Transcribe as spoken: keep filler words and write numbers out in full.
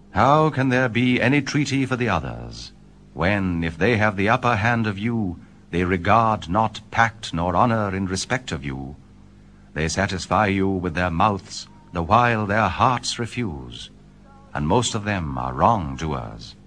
How can there be any treaty for the others, when, if they have the upper hand of you, they regard not pact nor honor in respect of you? They satisfy you with their mouths, the while their hearts refuse, and most of them are wrongdoers.